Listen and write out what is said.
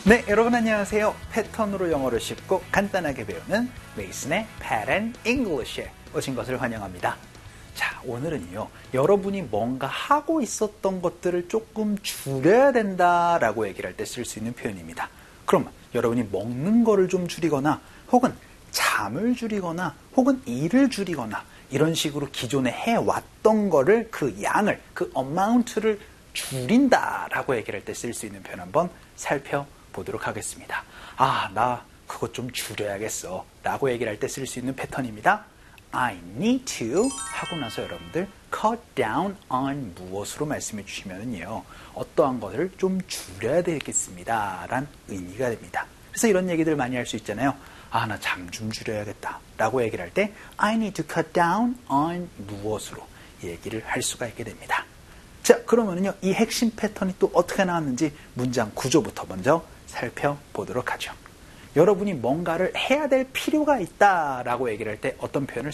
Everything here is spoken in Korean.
네, 여러분 안녕하세요. 패턴으로 영어를 쉽고 간단하게 배우는 메이슨의 Pattern English에 오신 것을 환영합니다. 자, 오늘은요, 여러분이 뭔가 하고 있었던 것들을 조금 줄여야 된다라고 얘기를 할 때 쓸 수 있는 표현입니다. 그럼 여러분이 먹는 거를 좀 줄이거나 혹은 잠을 줄이거나 혹은 일을 줄이거나 이런 식으로 기존에 해왔던 거를 그 양을, 그 amount를 줄인다라고 얘기를 할 때 쓸 수 있는 표현 한번 살펴보도록 하겠습니다. 아, 나 그것 좀 줄여야겠어 라고 얘기를 할 때 쓸 수 있는 패턴입니다. I need to 하고 나서 여러분들 cut down on 무엇으로 말씀해 주시면요, 어떠한 것을 좀 줄여야 되겠습니다 라는 의미가 됩니다. 그래서 이런 얘기들 많이 할 수 있잖아요. 아, 나 잠 좀 줄여야겠다 라고 얘기를 할 때 I need to cut down on 무엇으로 얘기를 할 수가 있게 됩니다. 자, 그러면요, 이 핵심 패턴이 또 어떻게 나왔는지 문장 구조부터 먼저 살펴보도록 하죠. 여러분이 뭔가를 해야 될 필요가 있다라고 얘기를 할 때 어떤 표현을